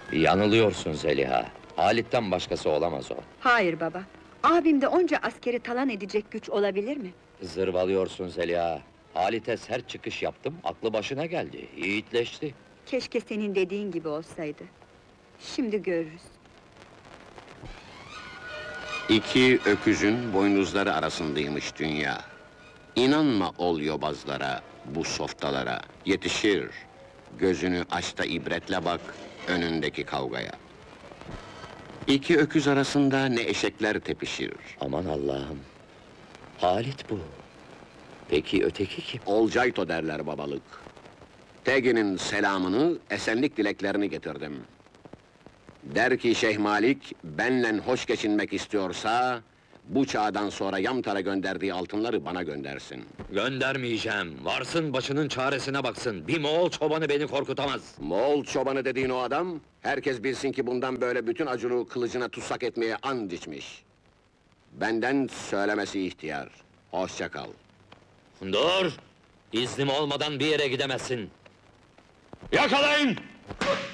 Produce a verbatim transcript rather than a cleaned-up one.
Yanılıyorsun Zeliha. Halit'ten başkası olamaz o. Hayır baba, abimde onca askeri talan edecek güç olabilir mi? Zırvalıyorsun Zeliha. Halit'e sert çıkış yaptım, aklı başına geldi, yiğitleşti. Keşke senin dediğin gibi olsaydı. Şimdi görürüz. İki öküzün boynuzları arasındaymış dünya. İnanma ol yobazlara, bu softalara. Yetişir. Gözünü aç da ibretle bak, önündeki kavgaya. İki öküz arasında ne eşekler tepişir. Aman Allah'ım! Halit bu. Peki öteki kim? Olcayto derler babalık. Tegin'in selamını, esenlik dileklerini getirdim. Der ki Şeyh Malik, benle hoş geçinmek istiyorsa... ...bu çağdan sonra Yamtar'a gönderdiği altınları bana göndersin. Göndermeyeceğim, varsın başının çaresine baksın. Bir Moğol çobanı beni korkutamaz. Moğol çobanı dediğin o adam... ...herkes bilsin ki bundan böyle bütün Acun'u kılıcına tutsak etmeye and içmiş. Benden söylemesi ihtiyar. Hoşça kal. Dur! İznim olmadan bir yere gidemezsin. Yakalayın!